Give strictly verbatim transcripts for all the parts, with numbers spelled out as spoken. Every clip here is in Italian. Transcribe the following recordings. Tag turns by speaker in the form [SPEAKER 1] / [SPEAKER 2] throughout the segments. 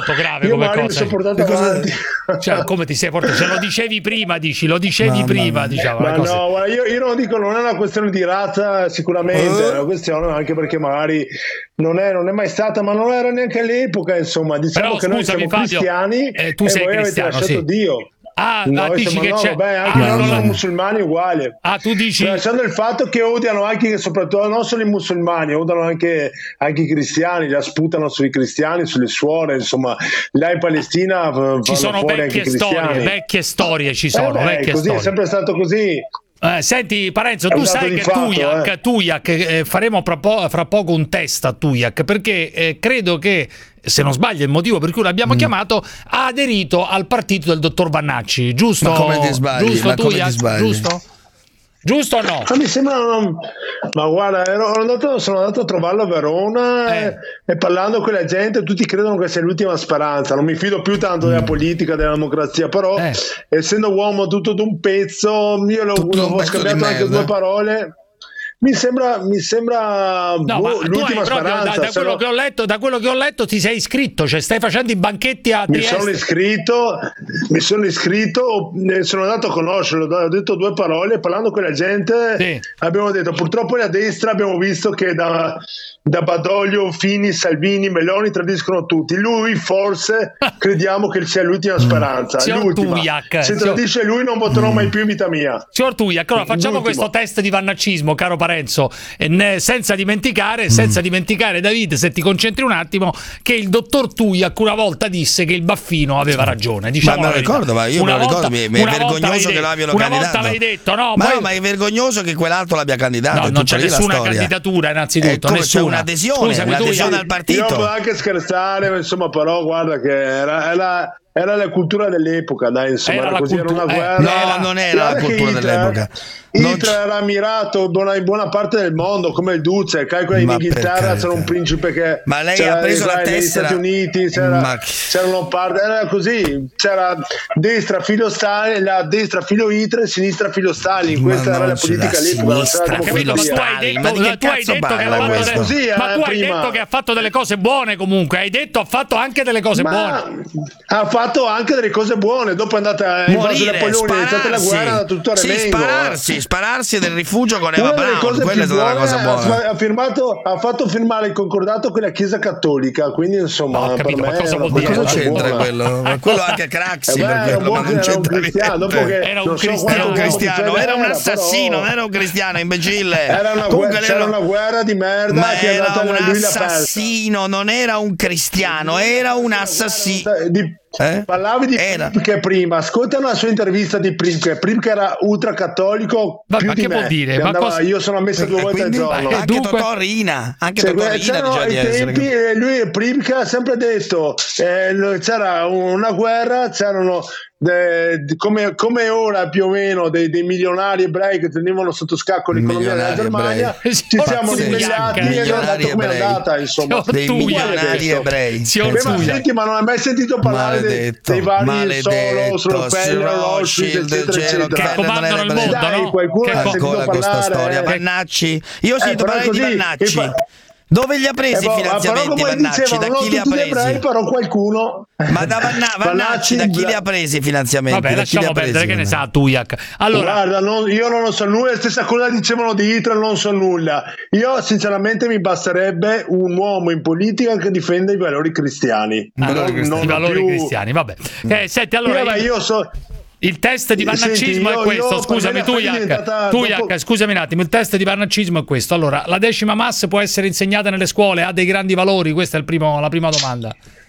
[SPEAKER 1] molto grave
[SPEAKER 2] io
[SPEAKER 1] come
[SPEAKER 2] magari
[SPEAKER 1] cosa.
[SPEAKER 2] mi sono portato avanti.
[SPEAKER 1] Cioè, come ti sei portato? Ce lo dicevi prima, dici, lo dicevi
[SPEAKER 3] Mamma
[SPEAKER 1] prima,
[SPEAKER 3] mia.
[SPEAKER 1] diciamo.
[SPEAKER 2] Ma
[SPEAKER 1] una cosa-
[SPEAKER 2] no, guarda, io, io non dico, non è una questione di razza sicuramente,
[SPEAKER 3] Eh?
[SPEAKER 2] è una questione anche perché magari non è, non è mai stata, ma non era neanche all'epoca, insomma, diciamo
[SPEAKER 1] Però,
[SPEAKER 2] che noi
[SPEAKER 1] scusami,
[SPEAKER 2] siamo
[SPEAKER 1] Fabio,
[SPEAKER 2] cristiani
[SPEAKER 1] eh, tu
[SPEAKER 2] e
[SPEAKER 1] sei
[SPEAKER 2] voi
[SPEAKER 1] cristiano,
[SPEAKER 2] avete lasciato
[SPEAKER 1] sì.
[SPEAKER 2] Dio.
[SPEAKER 1] Ah, ah,
[SPEAKER 2] Noi
[SPEAKER 1] dici
[SPEAKER 2] siamo,
[SPEAKER 1] che
[SPEAKER 2] no,
[SPEAKER 1] c'è...
[SPEAKER 2] vabbè, anche
[SPEAKER 1] ah,
[SPEAKER 2] noi
[SPEAKER 1] non
[SPEAKER 2] siamo
[SPEAKER 1] la-
[SPEAKER 2] musulmani uguali.
[SPEAKER 1] ah, tu dici...
[SPEAKER 2] Lasciando il fatto che odiano anche, soprattutto non solo i musulmani, odiano anche, anche i cristiani, la sputano sui cristiani, sulle suore, insomma, là in Palestina fanno
[SPEAKER 1] Ci sono
[SPEAKER 2] fuori anche i
[SPEAKER 1] vecchie storie,
[SPEAKER 2] cristiani.
[SPEAKER 1] vecchie storie ci sono,
[SPEAKER 2] Eh beh,
[SPEAKER 1] vecchie
[SPEAKER 2] così,
[SPEAKER 1] storie.
[SPEAKER 2] è sempre stato così.
[SPEAKER 1] Eh, senti Parenzo,
[SPEAKER 2] È
[SPEAKER 1] tu
[SPEAKER 2] un dato
[SPEAKER 1] sai
[SPEAKER 2] di
[SPEAKER 1] che
[SPEAKER 2] fatto,
[SPEAKER 1] Tujak,
[SPEAKER 2] eh.
[SPEAKER 1] Tujak eh, faremo fra, po- fra poco un test a Tujak, perché eh, credo che, se non sbaglio, il motivo per cui l'abbiamo
[SPEAKER 3] Mm.
[SPEAKER 1] chiamato, ha aderito al partito del dottor Vannacci, giusto?
[SPEAKER 3] Ma come ti sbagli?
[SPEAKER 1] Giusto,
[SPEAKER 3] Ma come ti
[SPEAKER 1] Tujak?
[SPEAKER 3] sbagli?
[SPEAKER 1] Giusto? Giusto o no?
[SPEAKER 2] Ma mi sembra, non- ma guarda, ero andato, sono andato a trovarlo a Verona
[SPEAKER 1] Eh.
[SPEAKER 2] e, e parlando con la gente, tutti credono che sia l'ultima speranza. Non mi fido più tanto della politica, della democrazia, però
[SPEAKER 1] Eh.
[SPEAKER 2] essendo uomo tutto d'un pezzo, io l'ho,
[SPEAKER 3] Tutto d'un
[SPEAKER 2] l'ho
[SPEAKER 3] pezzo di
[SPEAKER 2] scambiato anche
[SPEAKER 3] merda.
[SPEAKER 2] due parole. Mi sembra, mi sembra
[SPEAKER 1] No,
[SPEAKER 2] boh,
[SPEAKER 1] ma tu hai
[SPEAKER 2] l'ultima
[SPEAKER 1] proprio, da,
[SPEAKER 2] speranza.
[SPEAKER 1] da
[SPEAKER 2] se
[SPEAKER 1] quello
[SPEAKER 2] no-
[SPEAKER 1] che ho letto, da quello che ho letto ti sei iscritto, cioè stai facendo i banchetti a
[SPEAKER 2] Mi
[SPEAKER 1] Trieste.
[SPEAKER 2] sono iscritto, mi sono iscritto, eh, sono andato a conoscerlo, ho detto due parole, parlando con la gente,
[SPEAKER 1] Sì.
[SPEAKER 2] abbiamo detto, purtroppo la destra abbiamo visto che da, da Badoglio, Fini, Salvini, Meloni tradiscono tutti, lui forse crediamo che sia l'ultima speranza,
[SPEAKER 1] Signor
[SPEAKER 2] l'ultima.
[SPEAKER 1] Tujak,
[SPEAKER 2] Se
[SPEAKER 1] signor-
[SPEAKER 2] tradisce lui non voterò mai più in vita mia.
[SPEAKER 1] Signor Tujak, allora facciamo
[SPEAKER 2] L'ultimo.
[SPEAKER 1] questo test di vannaccismo, caro Parenzo, e ne- senza dimenticare, senza dimenticare, David, se ti concentri un attimo, che il dottor Tujak una volta disse che il Baffino aveva ragione. Diciamo
[SPEAKER 3] Ma me
[SPEAKER 1] la
[SPEAKER 3] lo
[SPEAKER 1] verità.
[SPEAKER 3] ricordo, ma io
[SPEAKER 1] Una
[SPEAKER 3] me lo
[SPEAKER 1] volta-
[SPEAKER 3] ricordo, mi, mi è
[SPEAKER 1] una volta
[SPEAKER 3] vergognoso
[SPEAKER 1] l'hai
[SPEAKER 3] che
[SPEAKER 1] detto,
[SPEAKER 3] l'abbiano
[SPEAKER 1] una
[SPEAKER 3] candidato.
[SPEAKER 1] volta l'hai detto, no?
[SPEAKER 3] Ma
[SPEAKER 1] Poi-
[SPEAKER 3] no, ma è vergognoso che quell'altro l'abbia candidato.
[SPEAKER 1] No,
[SPEAKER 3] è
[SPEAKER 1] non
[SPEAKER 3] tutta
[SPEAKER 1] c'è
[SPEAKER 3] lì la
[SPEAKER 1] nessuna
[SPEAKER 3] storia.
[SPEAKER 1] candidatura, innanzitutto,
[SPEAKER 3] Eh, come c'è
[SPEAKER 1] nessuna.
[SPEAKER 3] un'adesione,
[SPEAKER 1] Scusami,
[SPEAKER 3] un'adesione
[SPEAKER 1] Tujak.
[SPEAKER 3] al partito.
[SPEAKER 2] Io potevo anche scherzare, insomma, però guarda che era, era, era la cultura dell'epoca, dai, insomma,
[SPEAKER 1] Era
[SPEAKER 2] era
[SPEAKER 1] la
[SPEAKER 2] così,
[SPEAKER 1] cultura-
[SPEAKER 2] era una
[SPEAKER 1] eh,
[SPEAKER 2] guerra.
[SPEAKER 3] No, non era la
[SPEAKER 2] Guarda che
[SPEAKER 3] cultura
[SPEAKER 2] Hitler-
[SPEAKER 3] dell'epoca. Non
[SPEAKER 2] Hitler
[SPEAKER 3] c-
[SPEAKER 2] era ammirato buona- in buona parte del mondo, come il Duce, calcola in
[SPEAKER 3] Ma per
[SPEAKER 2] Inghilterra
[SPEAKER 3] carità.
[SPEAKER 2] c'era un principe che
[SPEAKER 3] Ma lei
[SPEAKER 2] c'era
[SPEAKER 3] ha preso la
[SPEAKER 2] negli
[SPEAKER 3] tessera-
[SPEAKER 2] Stati Uniti, c'era,
[SPEAKER 3] Ma-
[SPEAKER 2] c'erano parte, era così, c'era destra filo Stalin, la destra filo Hitler, sinistra filo Stalin,
[SPEAKER 3] Ma
[SPEAKER 2] questa era
[SPEAKER 3] non
[SPEAKER 2] la
[SPEAKER 3] c'è
[SPEAKER 2] politica
[SPEAKER 3] la
[SPEAKER 2] all'epoca, non c'era
[SPEAKER 3] sinistra
[SPEAKER 2] democrazia.
[SPEAKER 1] Capito? Ma tu hai
[SPEAKER 3] Stalin,
[SPEAKER 1] detto,
[SPEAKER 3] ma di che
[SPEAKER 1] tu hai
[SPEAKER 3] cazzo
[SPEAKER 1] detto che ha
[SPEAKER 3] parla
[SPEAKER 1] fatto
[SPEAKER 3] questo?
[SPEAKER 1] delle,
[SPEAKER 2] Così, eh,
[SPEAKER 1] ma tu hai
[SPEAKER 2] prima.
[SPEAKER 1] detto che ha fatto delle cose buone comunque, hai detto ha fatto anche delle cose buone.
[SPEAKER 2] Ma ha fatto anche delle cose buone, dopo è andata a invadere
[SPEAKER 3] Morire,
[SPEAKER 2] Napoleone, è iniziata la
[SPEAKER 3] spararsi.
[SPEAKER 2] guerra, è andato tutto a
[SPEAKER 3] Sì,
[SPEAKER 2] remengo.
[SPEAKER 3] spararsi, spararsi del rifugio con Eva
[SPEAKER 2] Una delle
[SPEAKER 3] Braun,
[SPEAKER 2] cose
[SPEAKER 3] quella è
[SPEAKER 2] più
[SPEAKER 3] stata la cosa
[SPEAKER 2] buone,
[SPEAKER 3] buona.
[SPEAKER 2] ha, ha firmato, ha fatto firmare il concordato con la Chiesa Cattolica, quindi insomma
[SPEAKER 1] No, ho capito,
[SPEAKER 2] per
[SPEAKER 1] ma
[SPEAKER 2] me
[SPEAKER 1] cosa
[SPEAKER 2] è una
[SPEAKER 1] vuol dire?
[SPEAKER 3] Ma cosa
[SPEAKER 2] cosa
[SPEAKER 3] c'entra
[SPEAKER 2] buona.
[SPEAKER 3] quello? Ma quello anche Craxi,
[SPEAKER 2] Eh beh,
[SPEAKER 3] per
[SPEAKER 2] era un
[SPEAKER 3] quello, ma
[SPEAKER 2] buon-
[SPEAKER 3] non
[SPEAKER 2] era un
[SPEAKER 3] c'entra
[SPEAKER 2] cristiano, dopo
[SPEAKER 3] niente.
[SPEAKER 2] che
[SPEAKER 1] Era un
[SPEAKER 2] non so
[SPEAKER 1] cristiano.
[SPEAKER 3] Era un
[SPEAKER 2] quanto
[SPEAKER 3] cristiano,
[SPEAKER 2] uomo
[SPEAKER 3] era un
[SPEAKER 2] era,
[SPEAKER 3] assassino,
[SPEAKER 2] però
[SPEAKER 3] non era un cristiano, imbecille.
[SPEAKER 2] era una,
[SPEAKER 3] Comunque
[SPEAKER 2] guerra,
[SPEAKER 3] lei
[SPEAKER 2] c'era
[SPEAKER 3] lo-
[SPEAKER 2] una guerra di merda
[SPEAKER 3] Ma
[SPEAKER 2] che è
[SPEAKER 3] era
[SPEAKER 2] andata
[SPEAKER 3] un
[SPEAKER 2] lui l'ha persa.
[SPEAKER 3] assassino, non era un cristiano, era un assassino.
[SPEAKER 2] Di-
[SPEAKER 3] Eh?
[SPEAKER 2] Parlavi di
[SPEAKER 3] Era.
[SPEAKER 2] Primke prima, ascolta una sua intervista di Primke. Primke era ultracattolico
[SPEAKER 1] Ma-
[SPEAKER 2] più
[SPEAKER 1] ma
[SPEAKER 2] di
[SPEAKER 1] che
[SPEAKER 2] me,
[SPEAKER 1] vuol dire?
[SPEAKER 2] che
[SPEAKER 1] Ma
[SPEAKER 2] andava-
[SPEAKER 1] cosa-
[SPEAKER 2] io sono messa due
[SPEAKER 3] E
[SPEAKER 2] volte al
[SPEAKER 3] quindi
[SPEAKER 2] giorno.
[SPEAKER 1] Eh,
[SPEAKER 3] anche
[SPEAKER 1] dunque-
[SPEAKER 3] Totò Rina, anche
[SPEAKER 2] Cioè,
[SPEAKER 3] Totò Rina
[SPEAKER 2] c'erano
[SPEAKER 3] diceva
[SPEAKER 2] ai
[SPEAKER 3] di essere.
[SPEAKER 2] tempi, eh, lui Primke ha sempre detto eh, c'era una guerra, c'erano de- de- come, come ora più o meno dei, dei milionari ebrei che tenevano sotto scacco l'economia della
[SPEAKER 3] Milionari
[SPEAKER 2] Germania,
[SPEAKER 1] ebrei.
[SPEAKER 2] ci siamo
[SPEAKER 1] Pazzesco.
[SPEAKER 2] ribellati e è
[SPEAKER 3] Milionari
[SPEAKER 2] andato come è
[SPEAKER 3] ebrei.
[SPEAKER 2] andata, insomma.
[SPEAKER 1] Signor
[SPEAKER 3] Dei
[SPEAKER 1] Tujak.
[SPEAKER 3] milionari
[SPEAKER 2] questo.
[SPEAKER 3] ebrei.
[SPEAKER 1] Signor
[SPEAKER 2] Beh, ma
[SPEAKER 1] Tujak.
[SPEAKER 2] senti, ma non hai mai sentito parlare dei,
[SPEAKER 3] Maledetto,
[SPEAKER 2] dei vari
[SPEAKER 3] maledetto,
[SPEAKER 2] Soros, Rockefeller, Rothschild, eccetera,
[SPEAKER 3] Rothschild,
[SPEAKER 2] eccetera.
[SPEAKER 1] Che
[SPEAKER 3] Rockefeller,
[SPEAKER 1] comandano
[SPEAKER 3] non
[SPEAKER 1] il
[SPEAKER 3] era
[SPEAKER 1] mondo,
[SPEAKER 2] Dai,
[SPEAKER 1] no?
[SPEAKER 2] qualcuno
[SPEAKER 1] Che
[SPEAKER 2] ha
[SPEAKER 1] co-
[SPEAKER 2] sentito
[SPEAKER 3] Ancora questa
[SPEAKER 2] parlare,
[SPEAKER 3] storia.
[SPEAKER 2] eh.
[SPEAKER 3] Vannacci, io ho
[SPEAKER 2] Eh,
[SPEAKER 3] sentito
[SPEAKER 2] però
[SPEAKER 3] parlare di
[SPEAKER 2] così,
[SPEAKER 3] Vannacci.
[SPEAKER 2] e pa-
[SPEAKER 3] Dove li ha presi
[SPEAKER 2] Eh,
[SPEAKER 3] i
[SPEAKER 2] boh, ma
[SPEAKER 3] finanziamenti
[SPEAKER 2] però come
[SPEAKER 3] Vannacci?
[SPEAKER 2] dicevano,
[SPEAKER 3] Da
[SPEAKER 2] non
[SPEAKER 3] chi li ha
[SPEAKER 2] tutti gli
[SPEAKER 3] presi?
[SPEAKER 2] ebrei, però qualcuno.
[SPEAKER 3] Ma da Vanna- Vannacci, da chi li ha presi i finanziamenti?
[SPEAKER 1] Vabbè,
[SPEAKER 3] Da chi li
[SPEAKER 1] lasciamo
[SPEAKER 3] ha presi,
[SPEAKER 1] perdere, che ne
[SPEAKER 3] Vannacci?
[SPEAKER 1] sa Tujak. Allora,
[SPEAKER 2] Guarda, non- io non so nulla, la stessa cosa dicevano di Hitler, non so nulla. Io sinceramente mi basterebbe un uomo in politica che difenda i valori cristiani.
[SPEAKER 1] ah,
[SPEAKER 2] Non-
[SPEAKER 3] cristiani.
[SPEAKER 2] non
[SPEAKER 1] i valori
[SPEAKER 2] più-
[SPEAKER 1] cristiani, vabbè. Eh, senti, allora
[SPEAKER 2] Io, beh, io so.
[SPEAKER 1] il test di vannaccismo
[SPEAKER 2] Senti, io-
[SPEAKER 1] è questo,
[SPEAKER 2] io-
[SPEAKER 1] scusami
[SPEAKER 2] per me la fede è
[SPEAKER 1] Tujak,
[SPEAKER 2] diventata
[SPEAKER 1] Tujak,
[SPEAKER 2] dopo-
[SPEAKER 1] scusami un attimo, il test di vannaccismo è questo. Allora, la decima massa può essere insegnata nelle scuole, ha dei grandi valori? Questa è il primo, la prima domanda.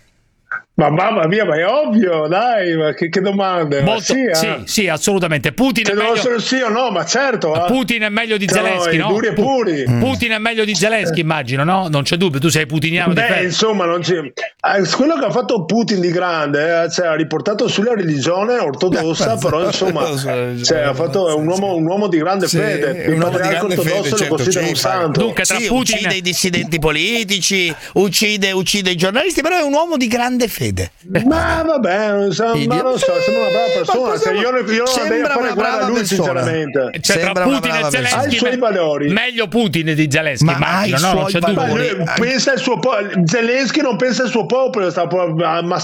[SPEAKER 2] Ma mamma mia, ma è ovvio, dai, ma che, che domande. Ma
[SPEAKER 1] Molto,
[SPEAKER 2] sì, eh.
[SPEAKER 1] sì, sì, assolutamente. Putin è
[SPEAKER 2] Se devo
[SPEAKER 1] meglio,
[SPEAKER 2] essere sì o no, ma certo. eh.
[SPEAKER 1] Putin è meglio di
[SPEAKER 2] Siamo
[SPEAKER 1] Zelensky,
[SPEAKER 2] i
[SPEAKER 1] no?
[SPEAKER 2] duri e
[SPEAKER 1] Pu-
[SPEAKER 2] puri.
[SPEAKER 1] Putin è meglio di Zelensky, immagino, no? Non c'è dubbio, tu sei putiniano di
[SPEAKER 2] Beh,
[SPEAKER 1] ferro.
[SPEAKER 2] insomma, non c'è. eh, quello che ha fatto Putin di grande, eh, cioè, ha riportato sulla religione ortodossa,
[SPEAKER 3] Eh,
[SPEAKER 2] però insomma,
[SPEAKER 3] sulla religione,
[SPEAKER 2] cioè, ha fatto, è un uomo, un uomo di grande
[SPEAKER 3] Sì,
[SPEAKER 2] fede.
[SPEAKER 3] è un
[SPEAKER 2] Il
[SPEAKER 3] uomo di
[SPEAKER 2] patriarca
[SPEAKER 3] grande
[SPEAKER 2] ortodosso
[SPEAKER 3] fede,
[SPEAKER 2] lo
[SPEAKER 3] certo,
[SPEAKER 2] considera
[SPEAKER 3] sì,
[SPEAKER 2] un santo.
[SPEAKER 1] Dunque, tra
[SPEAKER 3] Sì,
[SPEAKER 1] Putin-
[SPEAKER 3] uccide i dissidenti politici, uccide, uccide i giornalisti, però è un uomo di grande fede.
[SPEAKER 2] Ma vabbè, non so, ma
[SPEAKER 3] Idio-
[SPEAKER 2] non so, sembra una brava
[SPEAKER 3] Sì,
[SPEAKER 2] persona.
[SPEAKER 3] ma
[SPEAKER 2] Cioè, io, io non andrei a
[SPEAKER 3] sembra
[SPEAKER 2] fare
[SPEAKER 3] una
[SPEAKER 2] guerra
[SPEAKER 3] brava
[SPEAKER 2] a lui,
[SPEAKER 3] persona.
[SPEAKER 2] sinceramente.
[SPEAKER 1] Cioè, tra
[SPEAKER 3] Sembra una
[SPEAKER 1] Putin e
[SPEAKER 3] brava persona.
[SPEAKER 2] Ha i
[SPEAKER 1] Zelensky,
[SPEAKER 2] suoi
[SPEAKER 1] me-
[SPEAKER 2] valori.
[SPEAKER 1] meglio Putin di Zelensky,
[SPEAKER 3] Ma ha
[SPEAKER 1] immagino,
[SPEAKER 3] i
[SPEAKER 1] no? Non
[SPEAKER 3] suoi
[SPEAKER 1] c'è dubbio.
[SPEAKER 2] Ma
[SPEAKER 3] valori.
[SPEAKER 2] lui pensa al suo popolo, Zelensky non pensa al suo popolo, sta po-